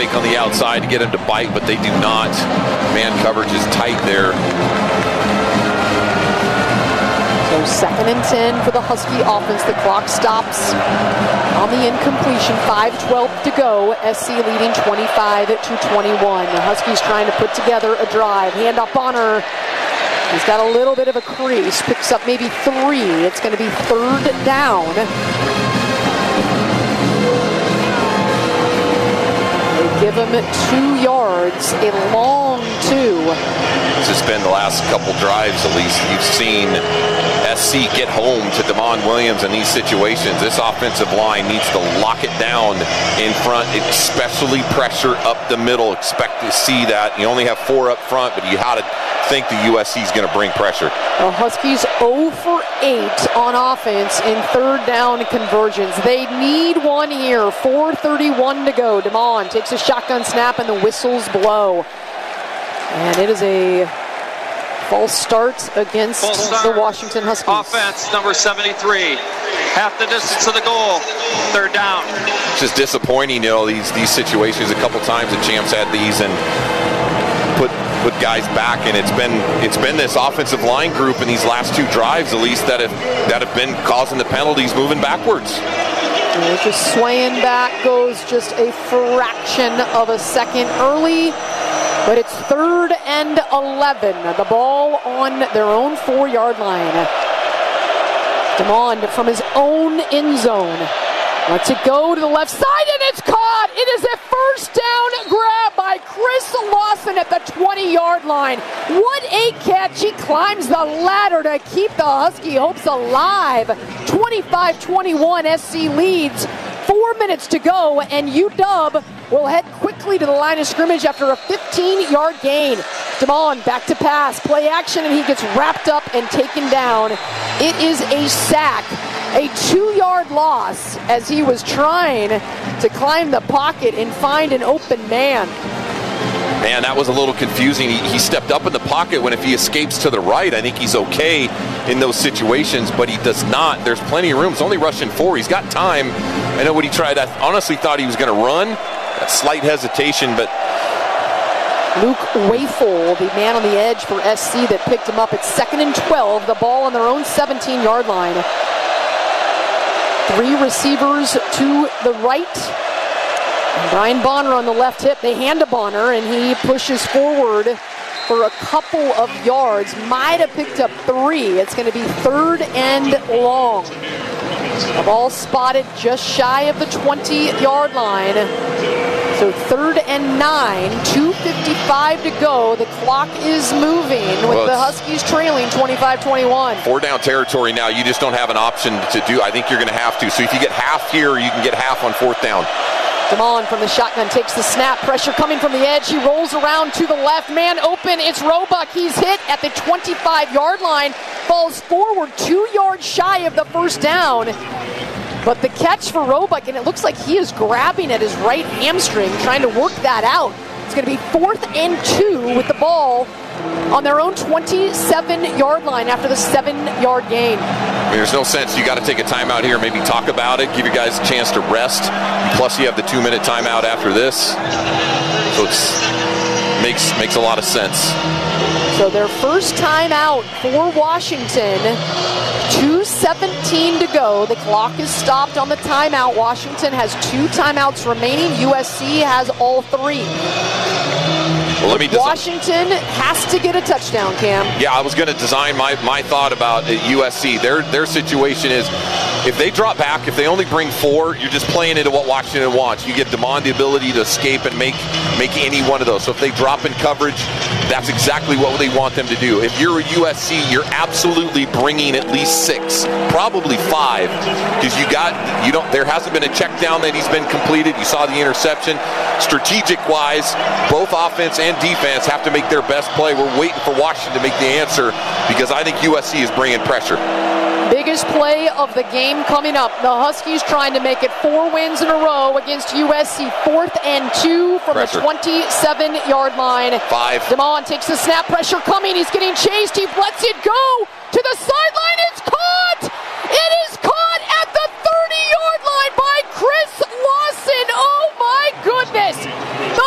On the outside to get him to bite, but they do not. Man coverage is tight there. So 2nd and 10 for the Husky offense. The clock stops on the incompletion. 5:12 to go. SC leading 25-21. The Huskies trying to put together a drive. Hand up Bonner. He's got a little bit of a crease. Picks up maybe 3. It's going to be 3rd down. Give him 2 yards, a long 2. This has been the last couple drives, at least. You've seen SC get home to Damon Williams in these situations. This offensive line needs to lock it down in front, especially pressure up the middle. Expect to see that. You only have 4 up front, but you have to think the USC is going to bring pressure. The Huskies 0 for 8 on offense in 3rd down conversions. They need one here. 4:31 to go. Damon takes a shotgun snap and the whistles blow. And it is a false start against the Washington Huskies. Offense number 73. Half the distance to the goal. 3rd down. It's just disappointing, these situations. A couple times the Champs had these and put guys back, and it's been this offensive line group in these last 2 drives, at least, that have been causing the penalties moving backwards. And they're just swaying back, goes just a fraction of a second early, but it's 3rd and 11. The ball on their own 4-yard line. Damon from his own end zone. Lets it go to the left side, and it's caught. It is a 1st down grab by Chris Lawson at the 20-yard line. What a catch. He climbs the ladder to keep the Husky hopes alive. 25-21, SC leads. 4 minutes to go, and UW will head quickly to the line of scrimmage after a 15-yard gain. Damon back to pass, play action, and he gets wrapped up and taken down. It is a sack, a 2-yard loss as he was trying to climb the pocket and find an open man. Man, that was a little confusing. He stepped up in the pocket when if he escapes to the right, I think he's okay in those situations, but he does not. There's plenty of room. It's only rushing 4. He's got time. I know what he tried. I honestly thought he was going to run. That slight hesitation, but Luke Wayful, the man on the edge for SC that picked him up. It's 2nd and 12. The ball on their own 17-yard line. 3 receivers to the right. And Brian Bonner on the left hip. They hand to Bonner, and he pushes forward for a couple of yards. Might have picked up 3. It's going to be 3rd and long. The ball spotted just shy of the 20-yard line. So 3rd and 9, 2:55 to go. The clock is moving with the Huskies trailing 25-21. 4-down territory now. You just don't have an option to do. I think you're going to have to. So if you get half here, you can get half on 4th down. Damon from the shotgun takes the snap. Pressure coming from the edge. He rolls around to the left. Man open. It's Roebuck. He's hit at the 25-yard line. Falls forward 2 yards shy of the 1st down. But the catch for Roebuck, and it looks like he is grabbing at his right hamstring, trying to work that out. It's going to be 4th and 2 with the ball on their own 27-yard line after the 7-yard gain. I mean, there's no sense. You got to take a timeout here, maybe talk about it, give you guys a chance to rest. Plus, you have the 2-minute timeout after this. So it makes a lot of sense. So their first timeout for Washington. 2:17 to go. The clock is stopped on the timeout. Washington has 2 timeouts remaining. USC has all 3. Well, Washington has to get a touchdown, Cam. Yeah, I was going to design my thought about USC. Their situation is, if they drop back, if they only bring 4, you're just playing into what Washington wants. You give Damon the ability to escape and make any one of those. So if they drop in coverage, that's exactly what they want them to do. If you're a USC, you're absolutely bringing at least 6, probably 5, because there hasn't been a check down that he's been completed. You saw the interception. Strategic-wise, both offense and defense have to make their best play. We're waiting for Washington to make the answer because I think USC is bringing pressure. Biggest play of the game coming up. The Huskies trying to make it 4 wins in a row against USC. 4th and 2 from the 27-yard line. 5. Damon takes the snap. Pressure coming. He's getting chased. He lets it go to the sideline. It's caught. It is caught at the 30-yard line by Chris Lawson. Oh my goodness.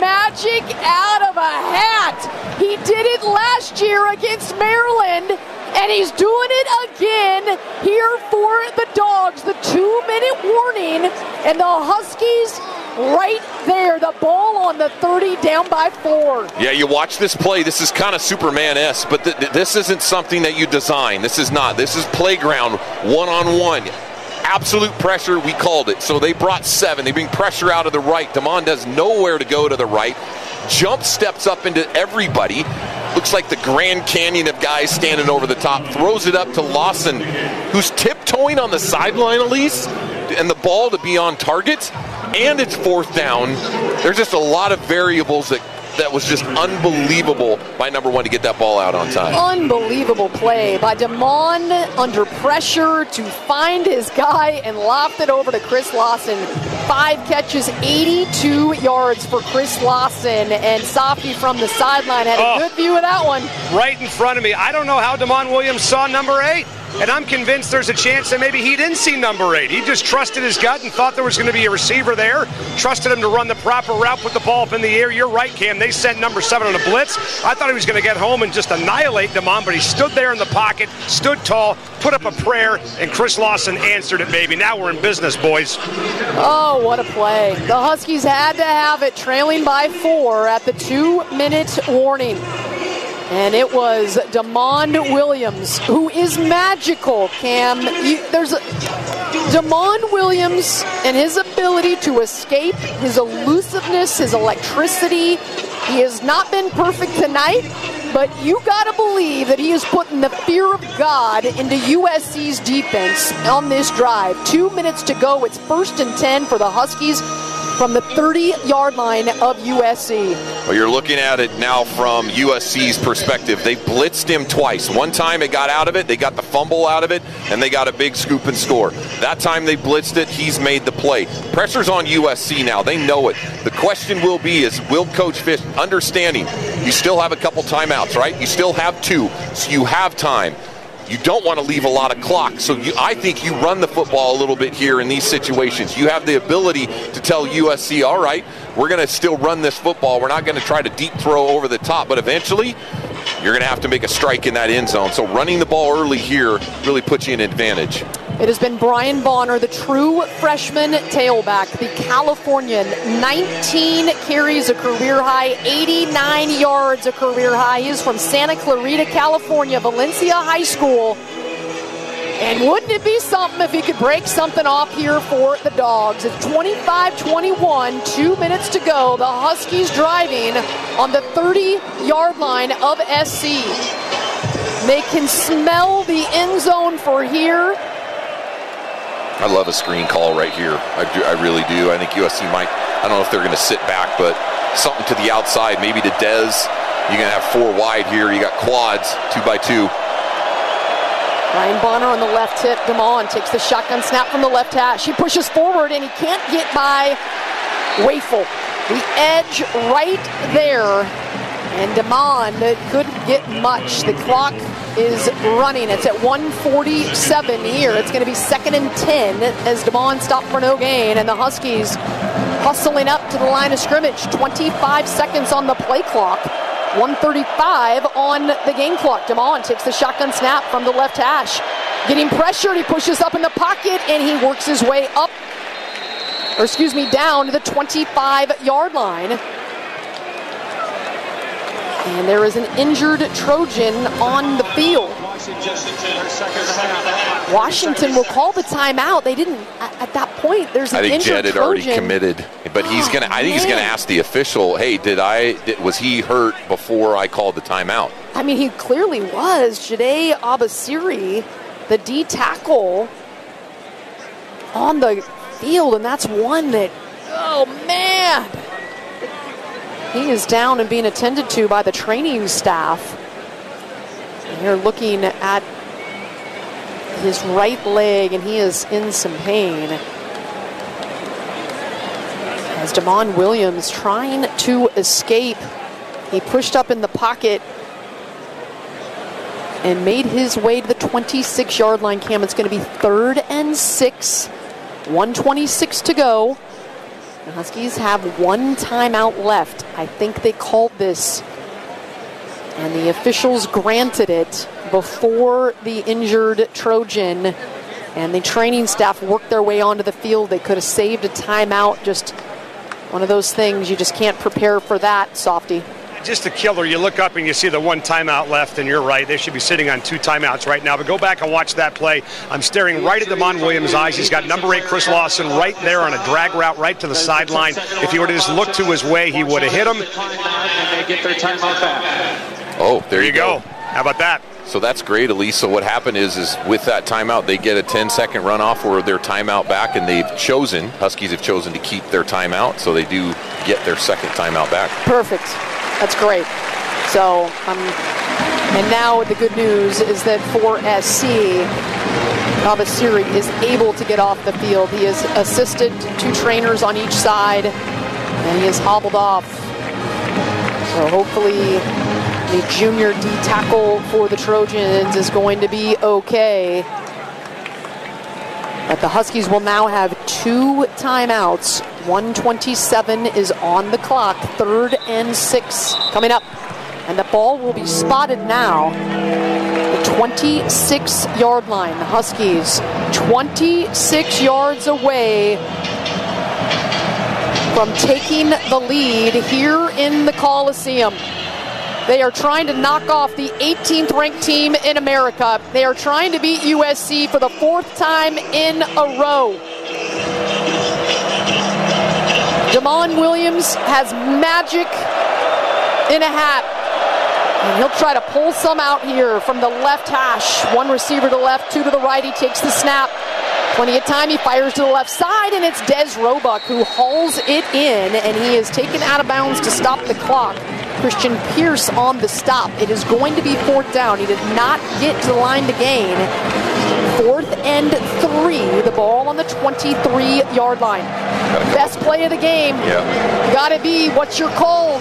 magic out of a hat. He did it last year against Maryland, and he's doing it again here for the Dogs. The 2-minute warning, and the Huskies right there. The ball on the 30, down by 4. Yeah, you watch this play. This is kind of Superman-esque, but this isn't something that you design. This is not. This is playground, one-on-one. Absolute pressure, we called it. So they brought 7. They bring pressure out of the right. Damon does nowhere to go to the right. Jump steps up into everybody. Looks like the Grand Canyon of guys standing over the top. Throws it up to Lawson, who's tiptoeing on the sideline, Elise, and the ball to be on target. And it's 4th down. There's just a lot of variables that was just unbelievable by number 1 to get that ball out on time. Unbelievable play by Damon under pressure to find his guy and loft it over to Chris Lawson. 5 catches, 82 yards for Chris Lawson, and Safi from the sideline had a good view of that one. Right in front of me. I don't know how Damon Williams saw number 8. And I'm convinced there's a chance that maybe he didn't see number 8. He just trusted his gut and thought there was going to be a receiver there. Trusted him to run the proper route, put the ball up in the air. You're right, Cam. They sent number 7 on a blitz. I thought he was going to get home and just annihilate Damon, but he stood there in the pocket, stood tall, put up a prayer, and Chris Lawson answered it, baby. Now we're in business, boys. Oh, what a play. The Huskies had to have it, trailing by 4 at the 2-minute warning. And it was Damon Williams, who is magical, Cam. Damon Williams and his ability to escape, his elusiveness, his electricity. He has not been perfect tonight, but you got to believe that he is putting the fear of God into USC's defense on this drive. 2 minutes to go. It's 1st and 10 for the Huskies from the 30-yard line of USC. Well, you're looking at it now from USC's perspective. They blitzed him twice. One time it got out of it, they got the fumble out of it, and they got a big scoop and score. That time they blitzed it, he's made the play. Pressure's on USC now. They know it. The question will be is, will Coach Fish, understanding you still have a couple timeouts, right? You still have 2, so you have time. You don't want to leave a lot of clock. So I think you run the football a little bit here in these situations. You have the ability to tell USC, all right, we're going to still run this football. We're not going to try to deep throw over the top. But eventually, you're going to have to make a strike in that end zone. So running the ball early here really puts you in advantage. It has been Brian Bonner, the true freshman tailback, the Californian. 19 carries, a career high, 89 yards, a career high. He is from Santa Clarita, California, Valencia High School. And wouldn't it be something if he could break something off here for the Dogs? It's 25-21, 2 minutes to go. The Huskies driving on the 30-yard line of SC. They can smell the end zone for here. I love a screen call right here. I really do. I think USC might, I don't know if they're going to sit back, but something to the outside, maybe to Dez. You're going to have 4 wide here. You got quads, 2x2. Brian Bonner on the left hip. Damon takes the shotgun snap from the left hash. He pushes forward, and he can't get by Wafel. The edge right there. And Damon couldn't get much. The clock is running. It's at 1:47 here. It's going to be 2nd and 10 as Damon stopped for no gain. And the Huskies hustling up to the line of scrimmage. 25 seconds on the play clock. 1:35 on the game clock. Damon takes the shotgun snap from the left hash. Getting pressured, he pushes up in the pocket, and he works his way up, down to the 25-yard line. And there is an injured Trojan on the field. Washington will call the timeout. They didn't at that point. There's an injured Trojan. I think Jed had already committed, but he's gonna. I think he's gonna ask the official, "Hey, was he hurt before I called the timeout?" I mean, he clearly was. Jade Abasiri, the D tackle, on the field, and that's one that. Oh man. He is down and being attended to by the training staff. And they're looking at his right leg, and he is in some pain. As Damon Williams trying to escape, he pushed up in the pocket and made his way to the 26-yard line. Cam, it's going to be 3rd and 6, 1:26 to go. The Huskies have one timeout left. I think they called this, and the officials granted it before the injured Trojan and the training staff worked their way onto the field. They could have saved a timeout. Just one of those things, you just can't prepare for that, Softy. Just a killer. You look up and you see the one timeout left, and you're right. They should be sitting on 2 timeouts right now. But go back and watch that play. I'm staring right at Demond Williams' eyes. He's got number 8, Chris Lawson, right there on a drag route right to the sideline. If he would have just looked to his way, he would have hit him. And they get their timeout back. Oh, there you go. How about that? So that's great, Elise. So what happened is with that timeout, they get a 10-second runoff or their timeout back, and Huskies have chosen to keep their timeout, so they do get their second timeout back. Perfect. That's great. So, and now the good news is that for SC, Abasiri is able to get off the field. He has assisted 2 trainers on each side, and he is hobbled off. So hopefully the junior D tackle for the Trojans is going to be okay. But the Huskies will now have 2 timeouts. 1:27 is on the clock. 3rd and 6 coming up. And the ball will be spotted now. The 26-yard line. The Huskies 26 yards away from taking the lead here in the Coliseum. They are trying to knock off the 18th ranked team in America. They are trying to beat USC for the 4th time in a row. Demond Williams has magic in a hat. And he'll try to pull some out here from the left hash. 1 receiver to the left, 2 to the right. He takes the snap. Plenty of time. He fires to the left side, and it's Des Roebuck who hauls it in, and he is taken out of bounds to stop the clock. Christian Pierce on the stop. It is going to be 4th down. He did not get to the line to gain. 4th and 3. The ball on the 23-yard line. Best play of the game. Yeah. Gotta be, what's your call?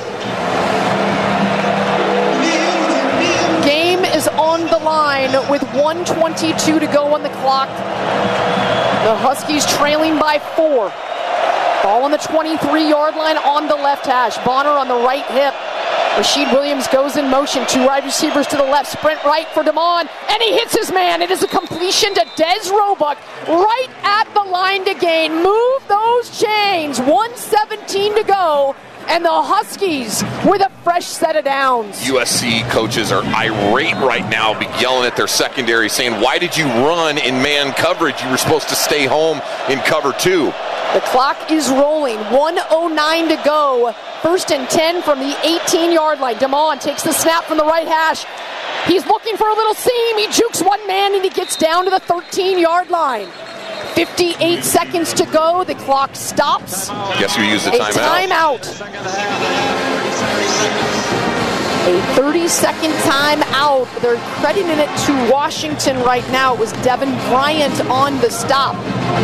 Game is on the line with 1:22 to go on the clock. The Huskies trailing by 4. Ball on the 23-yard line on the left hash. Bonner on the right hip. Rashid Williams goes in motion. 2 wide receivers to the left. Sprint right for Demond. And he hits his man. It is a completion to Des Roebuck right at the line to gain. Move those chains. 1:17 to go. And the Huskies with a fresh set of downs. USC coaches are irate right now, yelling at their secondary, saying, why did you run in man coverage? You were supposed to stay home in cover 2. The clock is rolling. 1:09 to go. 1st and 10 from the 18-yard line. Demond takes the snap from the right hash. He's looking for a little seam. He jukes one man, and he gets down to the 13-yard line. 58 seconds to go. The clock stops. Guess who used the timeout? A 30-second timeout. They're crediting it to Washington right now. It was Devin Bryant on the stop.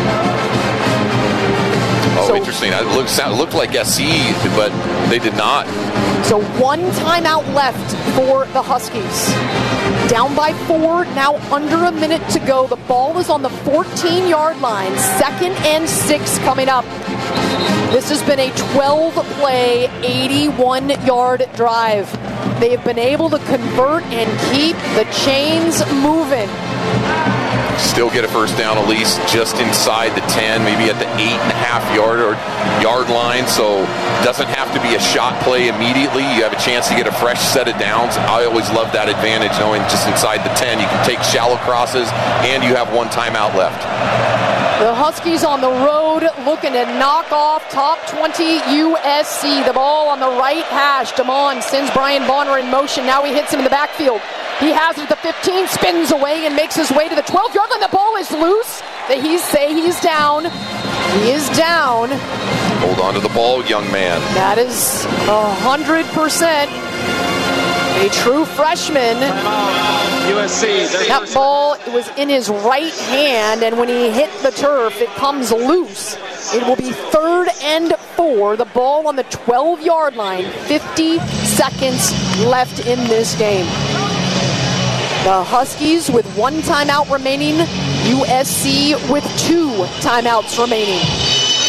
Oh, interesting. It looked like SC, but they did not. So 1 timeout left for the Huskies. Down by 4, now under a minute to go. The ball is on the 14-yard line. 2nd and 6 coming up. This has been a 12-play, 81-yard drive. They have been able to convert and keep the chains moving. Still get a 1st down, Elise, just inside the 10, maybe at the 8.5-yard line. So it doesn't have to be a shot play immediately. You have a chance to get a fresh set of downs. I always love that advantage, knowing just inside the 10 you can take shallow crosses and you have 1 timeout left. The Huskies on the road looking to knock off top 20 USC. The ball on the right hash. Demond sends Brian Bonner in motion. Now he hits him in the backfield. He has it at the 15, spins away and makes his way to the 12-yard line. The ball is loose. He's down. He is down. Hold on to the ball, young man. That is 100%. A true freshman. USC. That ball was in his right hand, and when he hit the turf, it comes loose. It will be 3rd and 4. The ball on the 12-yard line. 50 seconds left in this game. The Huskies with 1 timeout remaining. USC with 2 timeouts remaining.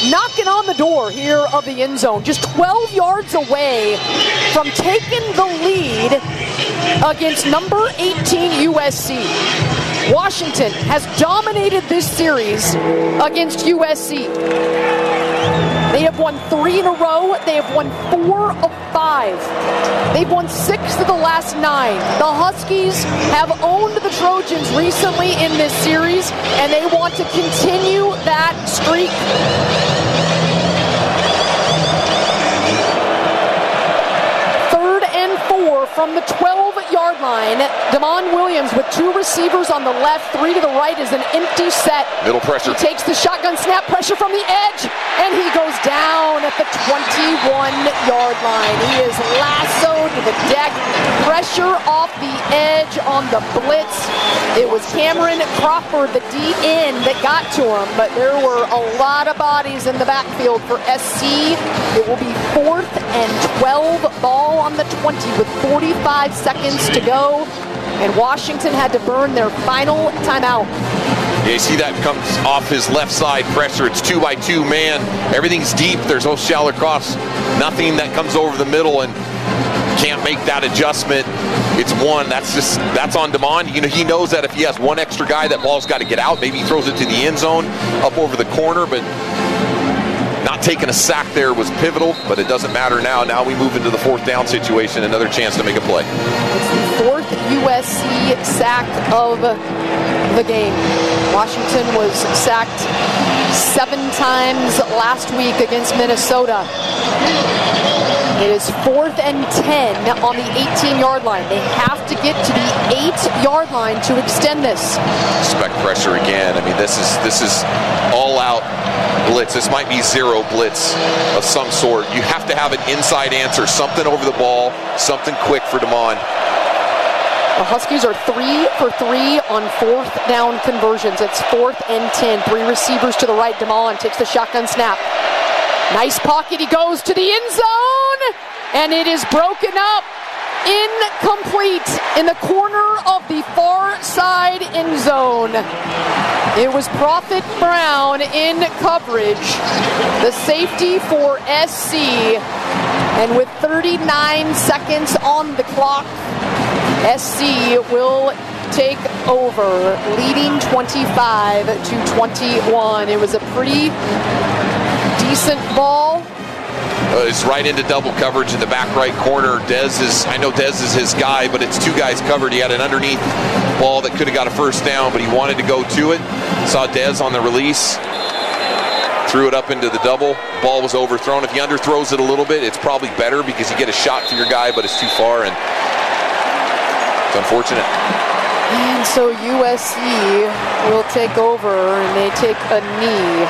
knocking on the door here of the end zone, just 12 yards away from taking the lead against number 18 USC. Washington has dominated this series against USC. They have won 3 in a row. They have won 4 of 5. They've won 6 of the last 9. The Huskies have owned the Trojans recently in this series, and they want to continue that streak. From the 12-yard line, Damon Williams with 2 receivers on the left, 3 to the right is an empty set. Middle pressure. He takes the shotgun snap, pressure from the edge, and he goes down at the 21-yard line. He is lassoed to the deck, pressure off the edge on the blitz. It was Cameron Crawford, the D-end, that got to him, but there were a lot of bodies in the backfield for SC. It will be 4th and 12, ball on the 20 with 45 seconds to go, and Washington had to burn their final timeout. Yeah, you see that comes off his left side pressure. It's 2-by-2 man. Everything's deep. There's no shallow cross. Nothing that comes over the middle and can't make that adjustment. It's 1. That's on Damon. You know, he knows that if he has 1 extra guy, that ball's got to get out. Maybe he throws it to the end zone, up over the corner, but not taking a sack there was pivotal, but it doesn't matter now. Now we move into the 4th down situation, another chance to make a play. It's the 4th USC sack of the game. Washington was sacked 7 times last week against Minnesota. It is 4th and 10 on the 18-yard line. They have to get to the 8-yard line to extend this. Expect pressure again. I mean, this is all-out blitz. This might be zero blitz of some sort. You have to have an inside answer, something over the ball, something quick for Damon. The Huskies are 3 for 3 on 4th down conversions. It's 4th and 10. 3 receivers to the right. Damon takes the shotgun snap. Nice pocket. He goes to the end zone, and it is broken up. Incomplete in the corner of the far side end zone. It was Prophet Brown in coverage, the safety for SC, and with 39 seconds on the clock, SC will take over, leading 25-21. It was a pretty decent ball. It's right into double coverage in the back right corner. I know Dez is his guy, but it's 2 guys covered. He had an underneath ball that could have got a first down, but he wanted to go to it. Saw Dez on the release. Threw it up into the double. Ball was overthrown. If he underthrows it a little bit, it's probably better because you get a shot for your guy, but it's too far, and it's unfortunate. And so USC will take over, and they take a knee.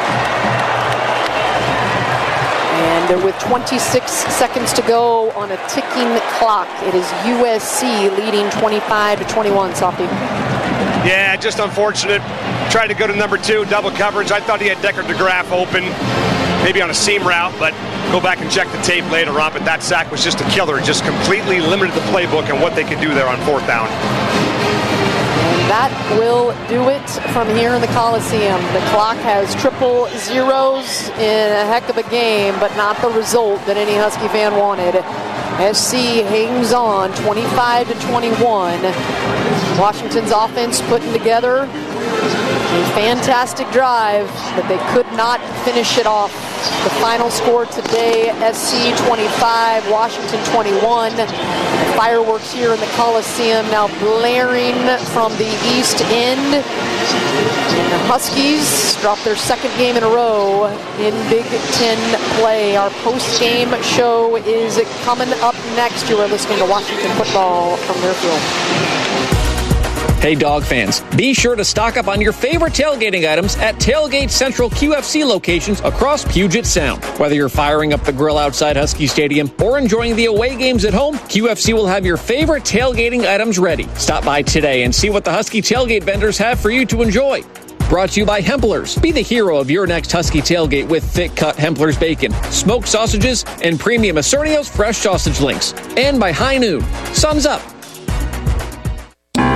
And with 26 seconds to go on a ticking clock, it is USC leading 25-21, Softy. Yeah, just unfortunate. Tried to go to number 2, double coverage. I thought he had Decker DeGraff open, maybe on a seam route, but go back and check the tape later on. But that sack was just a killer. Just completely limited the playbook and what they could do there on 4th down. That will do it from here in the Coliseum. The clock has triple zeros in a heck of a game, but not the result that any Husky fan wanted. SC hangs on 25-21. Washington's offense putting together a fantastic drive, but they could not finish it off. The final score today, SC 25, Washington 21. Fireworks here in the Coliseum now blaring from the east end. And the Huskies drop their 2nd game in a row in Big Ten play. Our post-game show is coming up next. You are listening to Washington Football from Learfield. Hey, dog fans, be sure to stock up on your favorite tailgating items at Tailgate Central QFC locations across Puget Sound. Whether you're firing up the grill outside Husky Stadium or enjoying the away games at home, QFC will have your favorite tailgating items ready. Stop by today and see what the Husky tailgate vendors have for you to enjoy. Brought to you by Hempler's. Be the hero of your next Husky tailgate with thick-cut Hempler's bacon, smoked sausages, and premium Asernio's fresh sausage links. And by High Noon. Sun's up.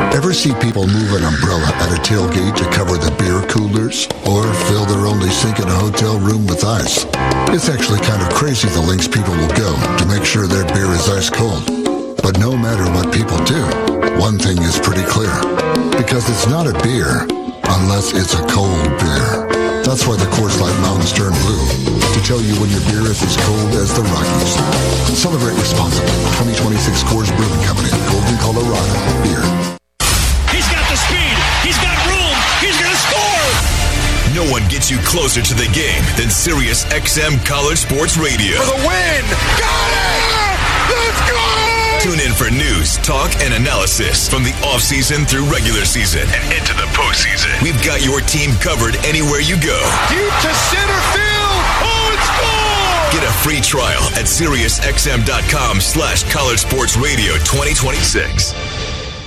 Ever see people move an umbrella at a tailgate to cover the beer coolers? Or fill their only sink in a hotel room with ice? It's actually kind of crazy the lengths people will go to make sure their beer is ice cold. But no matter what people do, one thing is pretty clear. Because it's not a beer unless it's a cold beer. That's why the Coors Light Mountains turn blue. To tell you when your beer is as cold as the Rockies. Celebrate responsibly. 2026 Coors Brewing Company. Golden, Colorado. Beer. He's got the speed. He's got room. He's going to score. No one gets you closer to the game than Sirius XM College Sports Radio. For the win. Got it! Let's go! Tune in for news, talk, and analysis from the offseason through regular season and into the postseason. We've got your team covered anywhere you go. Deep to center field. Oh, it's gone! Get a free trial at SiriusXM.com/College Sports Radio 2026.